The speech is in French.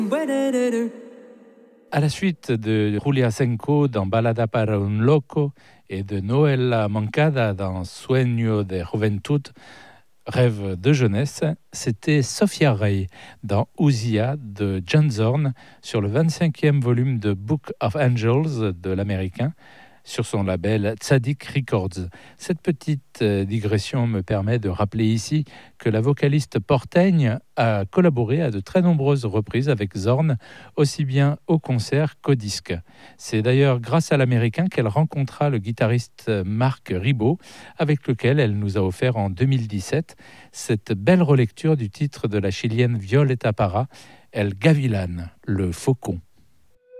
À la suite de Julia Senko dans Balada para un Loco et de Noela Moncada dans Sueño de Juventud, Rêve de jeunesse, c'était Sophia Ray dans Usia de John Zorn sur le 25e volume de Book of Angels de l'américain sur son label Tzadik Records. Cette petite digression me permet de rappeler ici que la vocaliste porteigne a collaboré à de très nombreuses reprises avec Zorn, aussi bien au concert qu'au disque. C'est d'ailleurs grâce à l'américain qu'elle rencontra le guitariste Marc Ribot, avec lequel elle nous a offert en 2017 cette belle relecture du titre de la chilienne Violeta Parra, El Gavilán, le faucon.